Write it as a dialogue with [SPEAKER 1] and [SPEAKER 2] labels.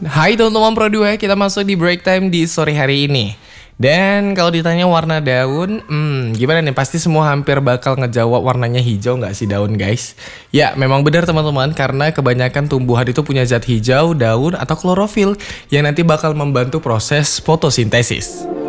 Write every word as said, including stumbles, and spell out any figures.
[SPEAKER 1] Hai teman-teman Pro dua, kita masuk di break time di sore hari ini. Dan kalau ditanya warna daun, hmm, gimana nih? Pasti semua hampir bakal ngejawab warnanya hijau nggak sih daun guys? Ya memang benar teman-teman, karena kebanyakan tumbuhan itu punya zat hijau, daun, atau klorofil yang nanti bakal membantu proses fotosintesis.